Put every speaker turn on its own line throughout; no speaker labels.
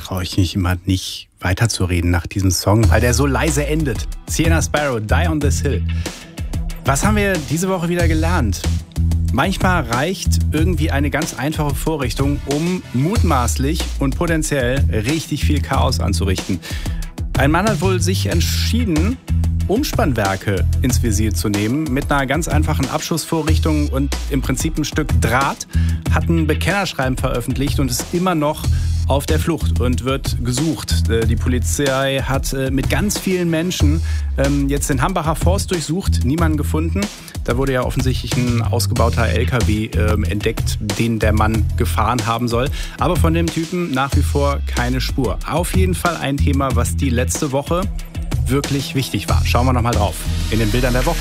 traue ich mich immer nicht weiterzureden nach diesem Song, weil der so leise endet. Sienna Sparrow, Die on This Hill. Was haben wir diese Woche wieder gelernt? Manchmal reicht irgendwie eine ganz einfache Vorrichtung, um mutmaßlich und potenziell richtig viel Chaos anzurichten. Ein Mann hat wohl sich entschieden, Umspannwerke ins Visier zu nehmen. Mit einer ganz einfachen Abschussvorrichtung und im Prinzip ein Stück Draht, hat ein Bekennerschreiben veröffentlicht und ist immer noch auf der Flucht und wird gesucht. Die Polizei hat mit ganz vielen Menschen jetzt den Hambacher Forst durchsucht, niemanden gefunden. Da wurde ja offensichtlich ein ausgebauter LKW entdeckt, den der Mann gefahren haben soll. Aber von dem Typen nach wie vor keine Spur. Auf jeden Fall ein Thema, was die letzte Woche wirklich wichtig war. Schauen wir nochmal drauf in den Bildern der Woche.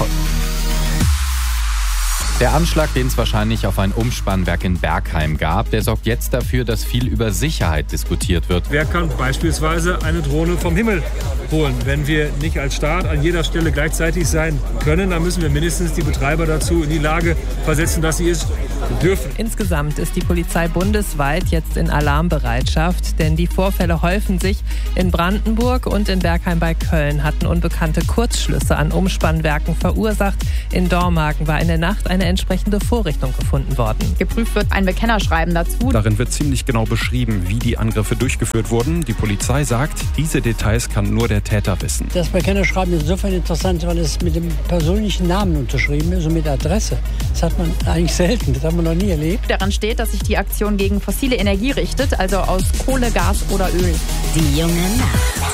Der Anschlag, den es wahrscheinlich auf ein Umspannwerk in Bergheim gab, der sorgt jetzt dafür, dass viel über Sicherheit diskutiert wird.
Wer kann beispielsweise eine Drohne vom Himmel holen? Wenn wir nicht als Staat an jeder Stelle gleichzeitig sein können, dann müssen wir mindestens die Betreiber dazu in die Lage versetzen, dass sie es dürfen.
Insgesamt ist die Polizei bundesweit jetzt in Alarmbereitschaft, denn die Vorfälle häufen sich. In Brandenburg und in Bergheim bei Köln hatten Unbekannte Kurzschlüsse an Umspannwerken verursacht. In Dormagen war in der Nacht eine entsprechende Vorrichtung gefunden worden.
Geprüft wird ein Bekennerschreiben dazu.
Darin wird ziemlich genau beschrieben, wie die Angriffe durchgeführt wurden. Die Polizei sagt, diese Details kann nur der Täter wissen.
Das Bekennerschreiben ist insofern interessant, weil es mit dem persönlichen Namen unterschrieben ist und mit Adresse. Das hat man eigentlich selten, das haben wir noch nie erlebt.
Daran steht, dass sich die Aktion gegen fossile Energie richtet, also aus Kohle, Gas oder Öl.
Die junge Nacht.